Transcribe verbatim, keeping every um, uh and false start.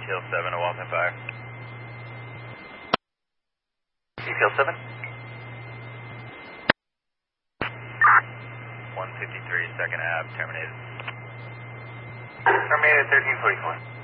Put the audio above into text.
Detail seven to Walton Fire. Detail seven. one fifty-three, second Ave, terminated. Terminated thirteen forty-four.